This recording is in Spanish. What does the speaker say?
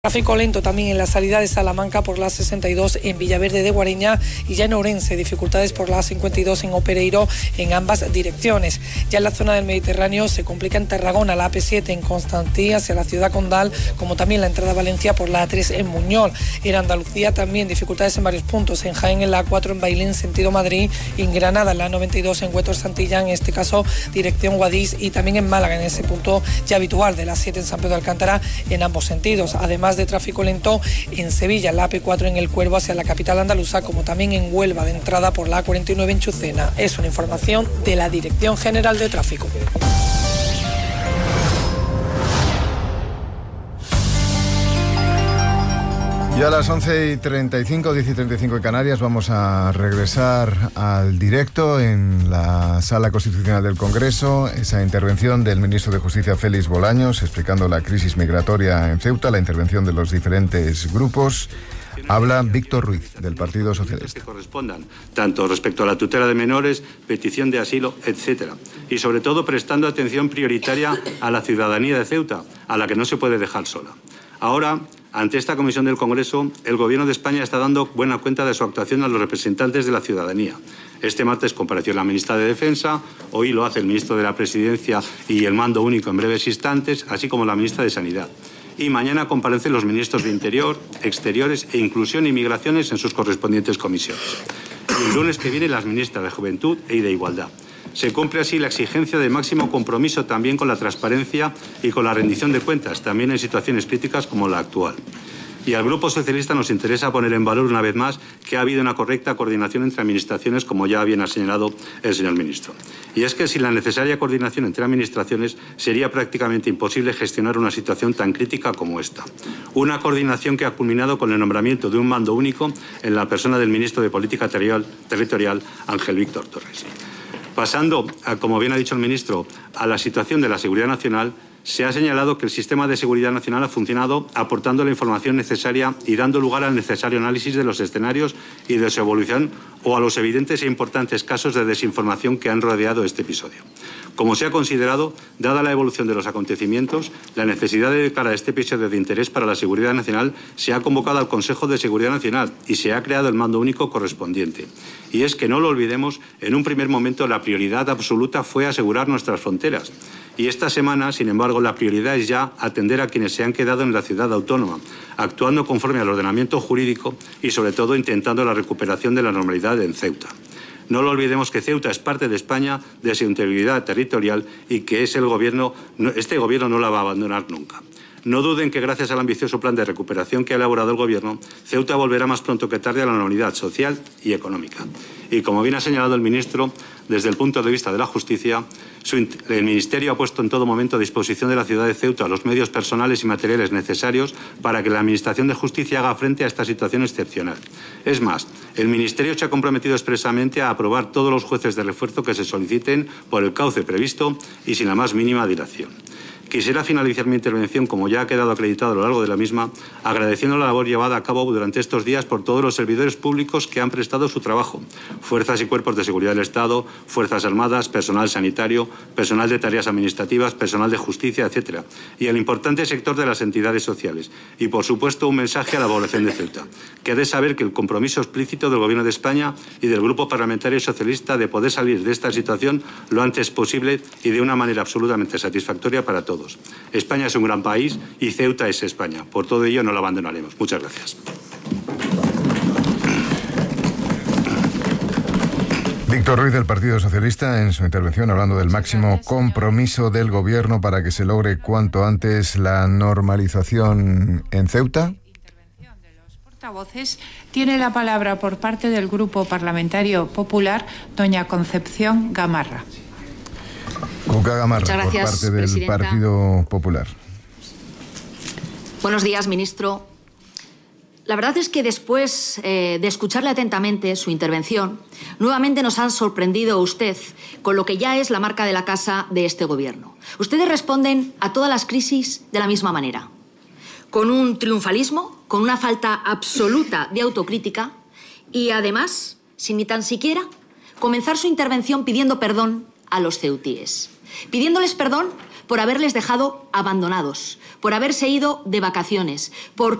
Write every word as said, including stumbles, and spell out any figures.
Tráfico lento también en la salida de Salamanca por la sesenta y dos en Villaverde de Guareña y ya en Ourense, dificultades por la cincuenta y dos en Opereiro en ambas direcciones. Ya en la zona del Mediterráneo se complica en Tarragona la A P siete en Constantí hacia la ciudad condal, como también la entrada a Valencia por la A tres en Muñol. En Andalucía también dificultades en varios puntos, en Jaén en la A cuatro en Bailén sentido Madrid, y en Granada en la A noventa y dos en Huetor Santillán, en este caso dirección Guadix, y también en Málaga en ese punto ya habitual de la A siete en San Pedro de Alcántara en ambos sentidos. Además de tráfico lento en Sevilla, la A P cuatro en El Cuervo hacia la capital andaluza, como también en Huelva de entrada por la A cuarenta y nueve en Chucena. Es una información de la Dirección General de Tráfico. Ya a las once y treinta y cinco, diez y treinta y cinco en Canarias, vamos a regresar al directo en la Sala Constitucional del Congreso. Esa intervención del ministro de Justicia, Félix Bolaños, explicando la crisis migratoria en Ceuta, la intervención de los diferentes grupos. Habla Víctor Ruiz, del Partido Socialista. Que correspondan, tanto respecto a la tutela de menores, petición de asilo, etcétera. Y sobre todo prestando atención prioritaria a la ciudadanía de Ceuta, a la que no se puede dejar sola. Ahora, ante esta comisión del Congreso, el Gobierno de España está dando buena cuenta de su actuación a los representantes de la ciudadanía. Este martes compareció la ministra de Defensa, hoy lo hace el ministro de la Presidencia y el Mando Único en breves instantes, así como la ministra de Sanidad. Y mañana comparecen los ministros de Interior, Exteriores e Inclusión y Migraciones en sus correspondientes comisiones. Y el lunes que viene las ministras de Juventud y de Igualdad. Se cumple así la exigencia de máximo compromiso también con la transparencia y con la rendición de cuentas, también en situaciones críticas como la actual. Y al Grupo Socialista nos interesa poner en valor una vez más que ha habido una correcta coordinación entre administraciones, como ya bien ha señalado el señor ministro. Y es que sin la necesaria coordinación entre administraciones sería prácticamente imposible gestionar una situación tan crítica como esta. Una coordinación que ha culminado con el nombramiento de un mando único en la persona del ministro de Política Territorial, Ángel Víctor Torres. Pasando, a, como bien ha dicho el ministro, a la situación de la seguridad nacional, se ha señalado que el sistema de seguridad nacional ha funcionado aportando la información necesaria y dando lugar al necesario análisis de los escenarios y de su evolución o a los evidentes e importantes casos de desinformación que han rodeado este episodio. Como se ha considerado, dada la evolución de los acontecimientos, la necesidad de declarar este episodio de interés para la seguridad nacional, se ha convocado al Consejo de Seguridad Nacional y se ha creado el mando único correspondiente. Y es que no lo olvidemos, en un primer momento la prioridad absoluta fue asegurar nuestras fronteras. Y esta semana, sin embargo, la prioridad es ya atender a quienes se han quedado en la ciudad autónoma, actuando conforme al ordenamiento jurídico y, sobre todo, intentando la recuperación de la normalidad en Ceuta. No lo olvidemos que Ceuta es parte de España, de su integridad territorial y que es el gobierno, este gobierno no la va a abandonar nunca. No duden que gracias al ambicioso plan de recuperación que ha elaborado el Gobierno, Ceuta volverá más pronto que tarde a la normalidad social y económica. Y como bien ha señalado el ministro, desde el punto de vista de la justicia, su, el Ministerio ha puesto en todo momento a disposición de la ciudad de Ceuta los medios personales y materiales necesarios para que la Administración de Justicia haga frente a esta situación excepcional. Es más, el Ministerio se ha comprometido expresamente a aprobar todos los jueces de refuerzo que se soliciten por el cauce previsto y sin la más mínima dilación. Quisiera finalizar mi intervención, como ya ha quedado acreditado a lo largo de la misma, agradeciendo la labor llevada a cabo durante estos días por todos los servidores públicos que han prestado su trabajo, fuerzas y cuerpos de seguridad del Estado, Fuerzas Armadas, personal sanitario, personal de tareas administrativas, personal de justicia, etcétera, y el importante sector de las entidades sociales. Y, por supuesto, un mensaje a la población de Ceuta, que ha de saber que el compromiso explícito del Gobierno de España y del Grupo Parlamentario Socialista de poder salir de esta situación lo antes posible y de una manera absolutamente satisfactoria para todos. España es un gran país y Ceuta es España. Por todo ello no la abandonaremos. Muchas gracias. Víctor Ruiz, del Partido Socialista, en su intervención hablando del máximo compromiso del Gobierno para que se logre cuanto antes la normalización en Ceuta. Portavoces, tiene la palabra por parte del Grupo Parlamentario Popular doña Concepción Gamarra. Cuca Gamarra, Muchas gracias, por parte del presidenta. Partido Popular. Buenos días, ministro. La verdad es que después eh, de escucharle atentamente su intervención, nuevamente nos han sorprendido usted con lo que ya es la marca de la casa de este Gobierno. Ustedes responden a todas las crisis de la misma manera, con un triunfalismo, con una falta absoluta de autocrítica y, además, sin ni tan siquiera comenzar su intervención pidiendo perdón a los ceutíes. Pidiéndoles perdón por haberles dejado abandonados, por haberse ido de vacaciones, por